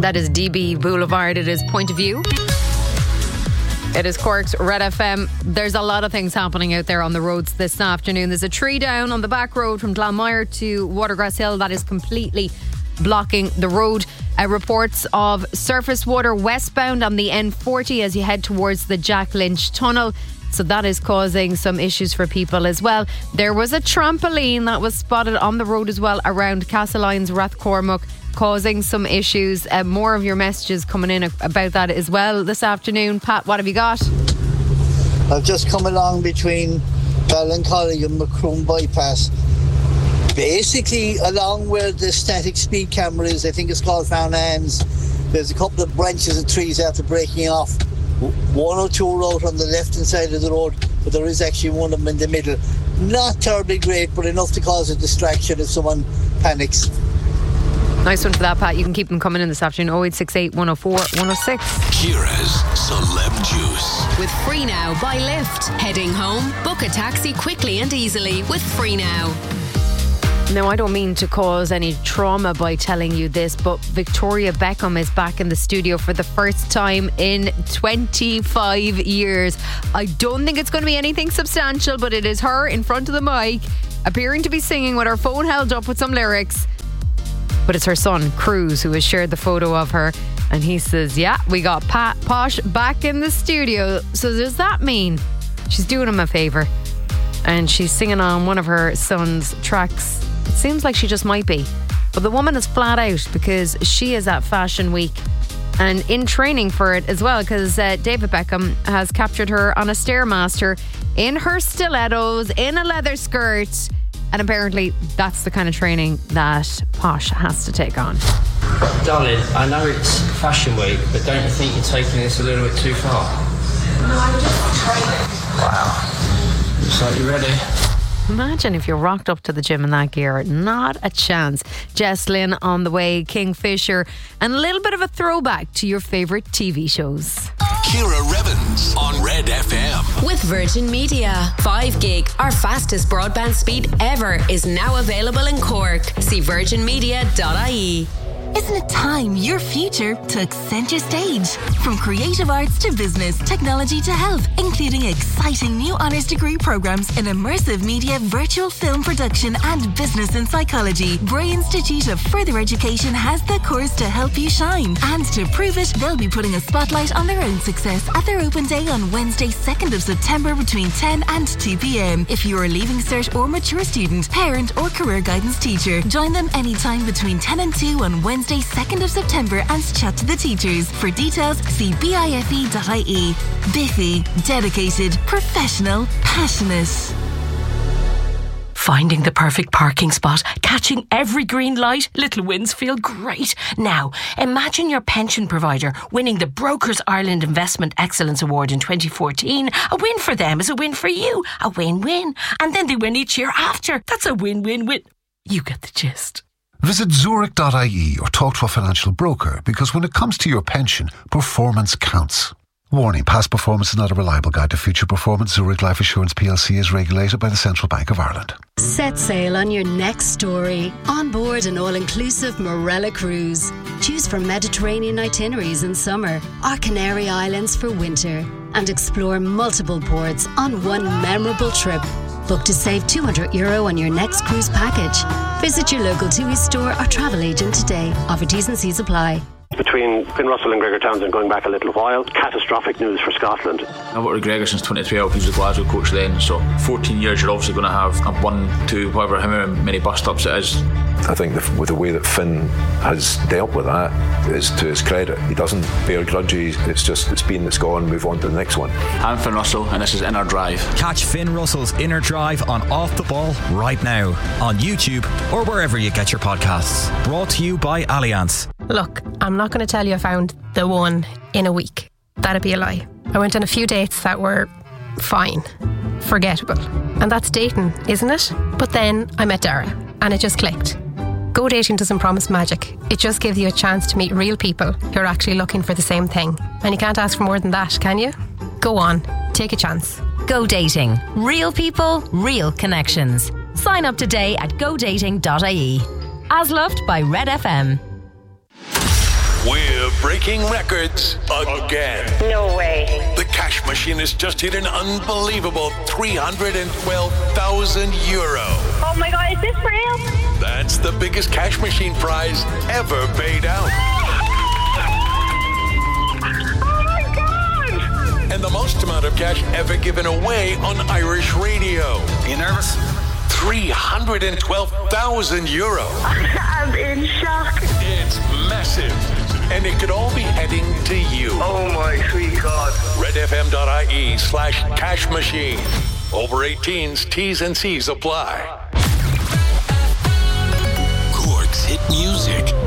That is DB Boulevard. It is Point of View. It is Cork's Red FM. There's a lot of things happening out there on the roads this afternoon. There's a tree down on the back road from Glanmire to Watergrass Hill that is completely blocking the road. Reports of surface water westbound on the N40 as you head towards the Jack Lynch Tunnel. So that is causing some issues for people as well. There was a trampoline that was spotted on the road as well around Castlelyons, Rathcormac, causing some issues. More of your messages coming in about that as well this afternoon. Pat, what have you got? I've just come along between Ballincollig and Macroom Bypass. Basically, along where the static speed camera is, I think it's called Found Hands, there's a couple of branches of trees after breaking off. One or two are out on the left-hand side of the road, but there is actually one of them in the middle. Not terribly great, but enough to cause a distraction if someone panics. Nice one for that, Pat. You can keep them coming in this afternoon. 0868 104 106. Ciara's Celeb Juice. With Free Now by Lyft. Heading home? Book a taxi quickly and easily with Free Now. Now, I don't mean to cause any trauma by telling you this, but Victoria Beckham is back in the studio for the first time in 25 years. I don't think it's going to be anything substantial, but it is her in front of the mic, appearing to be singing with her phone held up with some lyrics. But it's her son, Cruz, who has shared the photo of her. And he says, yeah, we got Posh back in the studio. So does that mean she's doing him a favour? And she's singing on one of her son's tracks. It seems like she just might be. But the woman is flat out because she is at Fashion Week and in training for it as well, because David Beckham has captured her on a Stairmaster in her stilettos, in a leather skirt. And apparently that's the kind of training that Posh has to take on. Darling, I know it's Fashion Week, but don't you think you're taking this a little bit too far? No, I'm just training. Wow. Looks like you're ready. Imagine if you rocked up to the gym in that gear. Not a chance. Jess Lynn on the way, Kingfisher, and a little bit of a throwback to your favourite TV shows. Ciara Revens on Red FM. With Virgin Media. 5 gig, our fastest broadband speed ever, is now available in Cork. See virginmedia.ie. Isn't it time your future took centre stage? From creative arts to business, technology to health, including exciting new honours degree programmes in immersive media, virtual film production and business in psychology, Bray Institute of Further Education has the course to help you shine. And to prove it, they'll be putting a spotlight on their own success at their open day on Wednesday 2nd of September between 10 and 2 p.m. If you're a Leaving Cert or mature student, parent or career guidance teacher, join them anytime between 10 and 2 on Wednesday 2nd of September and chat to the teachers. For details, see bife.ie. Biffy, dedicated, professional, passionate. Finding the perfect parking spot, catching every green light, little wins feel great. Now, imagine your pension provider winning the Brokers Ireland Investment Excellence Award in 2014. A win for them is a win for you. A win-win. And then they win each year after. That's a win-win-win. You get the gist. Visit Zurich.ie or talk to a financial broker, because when it comes to your pension, performance counts. Warning, past performance is not a reliable guide to future performance. Zurich Life Assurance PLC is regulated by the Central Bank of Ireland. Set sail on your next story. On board an all-inclusive Morella cruise. Choose from Mediterranean itineraries in summer or Canary Islands for winter. And explore multiple ports on one memorable trip. Book to save €200 on your next cruise package. Visit your local TUI store or travel agent today. Offer T's and C's apply. Between Finn Russell and Gregor Townsend going back a little while, catastrophic news for Scotland. I've worked with Gregor since 2012. He was the Glasgow coach then, so 14 years you're obviously going to have a 1, 2, however many bus stops it is. I think with the way that Finn has dealt with that is to his credit. He doesn't bear grudges. It's been, it's gone, move on to the next one. I'm Finn Russell and this is Inner Drive. Catch Finn Russell's Inner Drive on Off the Ball right now on YouTube or wherever you get your podcasts. Brought to you by Allianz. Look, I'm not going to tell you I found the one in a week. That'd be a lie. I went on a few dates that were fine, forgettable. And that's dating, isn't it? But then I met Dara and it just clicked. Go dating doesn't promise magic. It just gives you a chance to meet real people who are actually looking for the same thing. And you can't ask for more than that, can you? Go on, take a chance. Go dating. Real people, real connections. Sign up today at godating.ie. As loved by Red FM. We're breaking records again. No way. The cash machine has just hit an unbelievable €312,000. Oh my God, is this real? That's the biggest cash machine prize ever paid out. Oh my God! And the most amount of cash ever given away on Irish radio. You nervous? €312,000. I'm in shock. It's massive. And it could all be heading to you. Oh my sweet God. redfm.ie/cash machine. Over 18s, T's and C's apply. Cork's hit music.